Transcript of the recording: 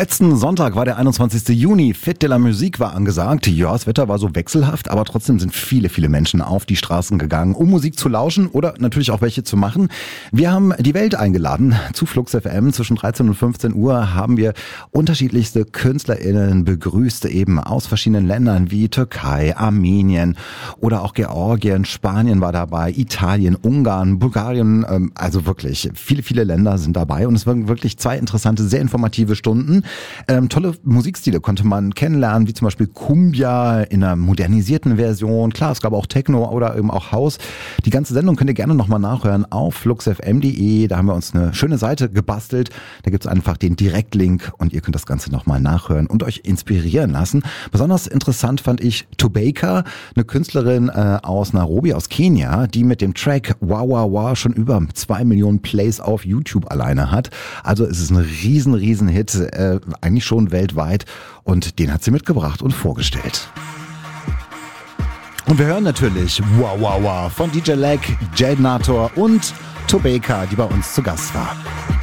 Letzten Sonntag war der 21. Juni. Fête de la Musique war angesagt. Ja, das Wetter war so wechselhaft, aber trotzdem sind viele Menschen auf die Straßen gegangen, um Musik zu lauschen oder natürlich auch welche zu machen. Wir haben die Welt eingeladen. Zu Flux FM zwischen 13 und 15 Uhr haben wir unterschiedlichste KünstlerInnen begrüßt, eben aus verschiedenen Ländern wie Türkei, Armenien oder auch Georgien, Spanien war dabei, Italien, Ungarn, Bulgarien, also wirklich viele Länder sind dabei und es waren wirklich zwei interessante, sehr informative Stunden. Tolle Musikstile konnte man kennenlernen, wie zum Beispiel Cumbia in einer modernisierten Version. Klar, es gab auch Techno oder eben auch House. Die ganze Sendung könnt ihr gerne nochmal nachhören auf fluxfm.de. Da haben wir uns eine schöne Seite gebastelt. Da gibt's einfach den Direktlink und ihr könnt das Ganze nochmal nachhören und euch inspirieren lassen. Besonders interessant fand ich Tobeka, eine Künstlerin aus Nairobi, aus Kenia, die mit dem Track Wow Wow Wow schon über 2 Millionen Plays auf YouTube alleine hat. Also es ist ein riesen Hit, eigentlich schon weltweit, und den hat sie mitgebracht und vorgestellt. Und wir hören natürlich Wow Wow Wow von DJ Leg, Jade Nator und Tobeka, die bei uns zu Gast war.